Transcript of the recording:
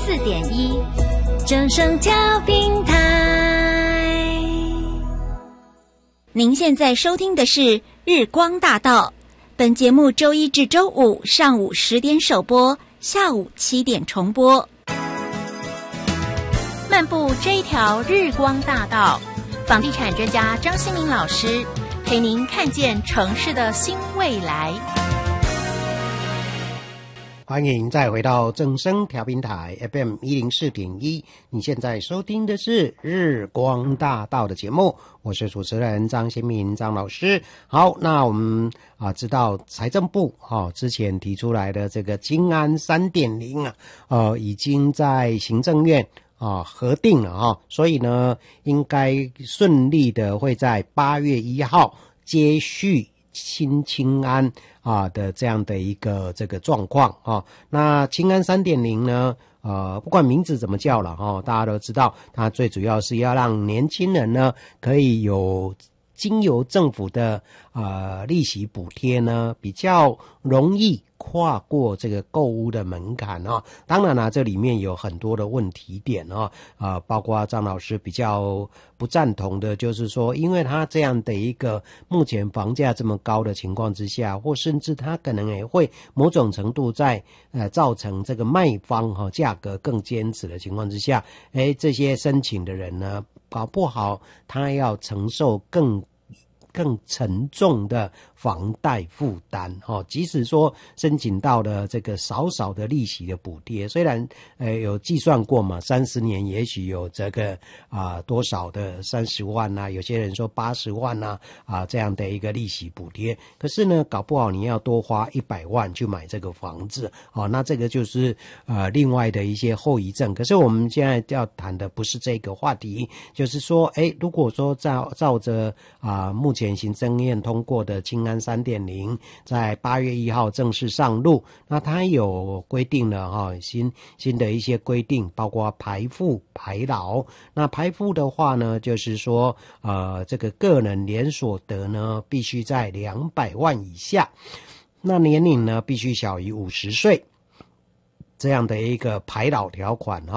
104.1正声调频台。您现在收听的是日光大道，本节目周一至周五上午10点首播，下午7点重播。漫步这一条日光大道，房地产专家张新民老师陪您看见城市的新未来。 欢迎再回到正声调频台 FM 104.1，你现在收听的是日光大道的节目，我是主持人张新民张老师。好，那我们知道财政部之前提出来的这个金安 3.0 已经在行政院核定了所以呢应该顺利的会在8月1号接续新青安的这样的一个这个状况那青安 3.0 呢不管名字怎么叫了大家都知道它最主要是要让年轻人呢可以有经由政府的利息补贴呢比较容易跨过这个购物的门槛当然啦这里面有很多的问题点包括张老师比较不赞同的就是说因为他这样的一个目前房价这么高的情况之下或甚至他可能也会某种程度在造成这个卖方价格更坚持的情况之下这些申请的人呢搞不好他要承受更沉重的房贷负担即使说申请到了这个少少的利息的补贴，虽然有计算过嘛，30年也许有这个多少的30万有些人说80万这样的一个利息补贴，可是呢搞不好你要多花100万去买这个房子那这个就是另外的一些后遗症。可是我们现在要谈的不是这个话题，就是说如果说照着目前行政院通过的青安 3.0 在8月1号正式上路，那它有规定了新的一些规定，包括排富排老。那排富的话呢就是说这个个人年所得呢必须在200万以下，那年龄呢必须小于50岁，这样的一个排老条款